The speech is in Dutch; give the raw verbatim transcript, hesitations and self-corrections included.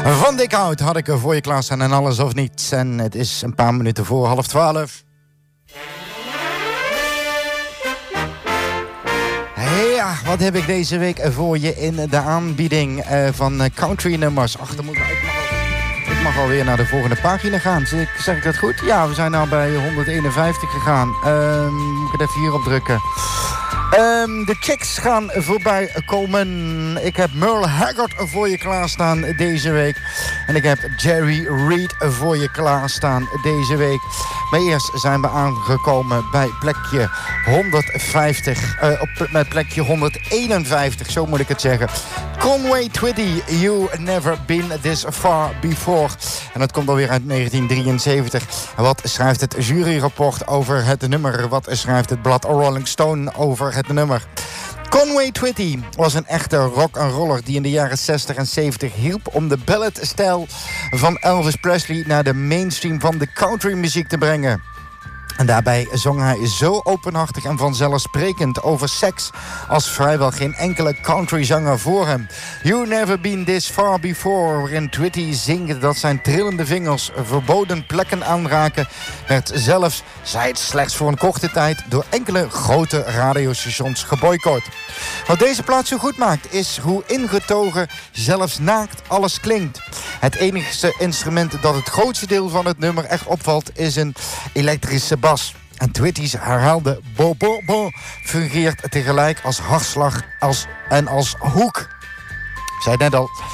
Van Dikhout had ik er voor je klaarstaan en alles of niets. En het is een paar minuten voor half twaalf. Ja, wat heb ik deze week voor je in de aanbieding uh, van country nummers? Ach, dan moet ik, ik, mag al, ik mag alweer naar de volgende pagina gaan. Zeg, zeg ik dat goed? Ja, we zijn nou bij honderdeenenvijftig gegaan. Uh, moet ik het even hierop drukken. Um, de Chicks gaan voorbij komen. Ik heb Merle Haggard voor je klaarstaan deze week. En ik heb Jerry Reed voor je klaarstaan deze week. Maar eerst zijn we aangekomen bij plekje honderdvijftig. Uh, op met plekje honderdeenenvijftig, zo moet ik het zeggen. Conway Twitty, You Never Been This Far Before. En dat komt alweer uit negentien drieënzeventig. Wat schrijft het juryrapport over het nummer? Wat schrijft het blad Rolling Stone over het nummer? Conway Twitty was een echte rock'n'roller die in de jaren zestig en zeventig hielp om de balladstijl van Elvis Presley naar de mainstream van de countrymuziek te brengen. En daarbij zong hij zo openhartig en vanzelfsprekend over seks als vrijwel geen enkele countryzanger voor hem. You Never Been This Far Before, waarin Twitty zingt dat zijn trillende vingers verboden plekken aanraken, werd zelfs, zij het slechts voor een korte tijd, door enkele grote radiostations geboycott. Wat deze plaat zo goed maakt, is hoe ingetogen, zelfs naakt, alles klinkt. Het enige instrument dat het grootste deel van het nummer echt opvalt, is een elektrische bas. En Twitty's herhaalde bo bo bo fungeert tegelijk als hartslag als, en als hoek. Ik zei net al,